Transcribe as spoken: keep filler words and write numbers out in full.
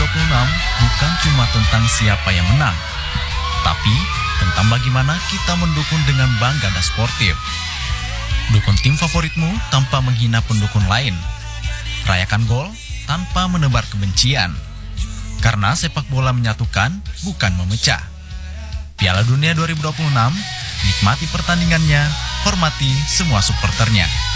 puluh enam bukan cuma tentang siapa yang menang, tapi tentang bagaimana kita mendukung dengan bangga dan sportif. Dukung tim favoritmu tanpa menghina pendukung lain. Rayakan gol tanpa menebar kebencian. Karena sepak bola menyatukan, bukan memecah. Piala Dunia dua ribu dua puluh enam, nikmati pertandingannya, hormati semua supporternya.